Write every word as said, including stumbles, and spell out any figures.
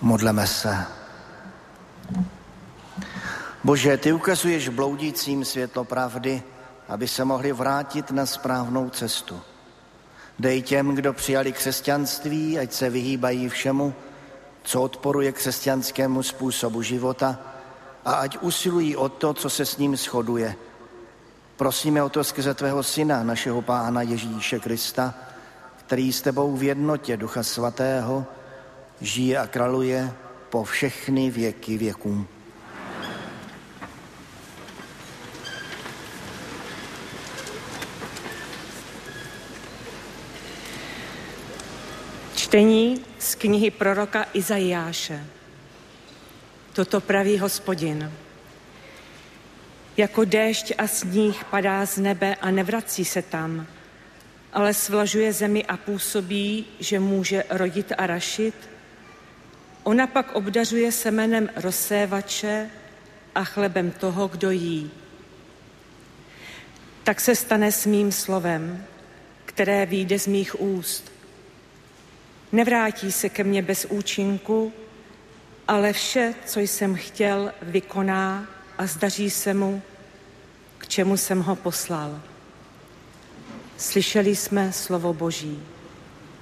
Modleme se. Bože, ty ukazuješ bloudícím světlo pravdy, aby se mohli vrátit na správnou cestu. Dej těm, kdo přijali křesťanství, ať se vyhýbají všemu, co odporuje křesťanskému způsobu života, a ať usilují o to, co se s ním shoduje. Prosíme o to skrze tvého syna, našeho Pána Ježíše Krista, který s tebou v jednotě Ducha Svatého žije a králuje po všechny věky věků. Čtení z knihy proroka Izajáše. Toto praví Hospodin. Jako déšť a sníh padá z nebe a nevrací se tam, ale svlažuje zemi a působí, že může rodit a rašit. Ona pak obdařuje semenem rozsévače a chlebem toho, kdo jí. Tak se stane s mým slovem, které vyjde z mých úst. Nevrátí se ke mně bez účinku, ale vše, co jsem chtěl, vykoná a zdaří se mu, k čemu jsem ho poslal. Slyšeli jsme slovo Boží.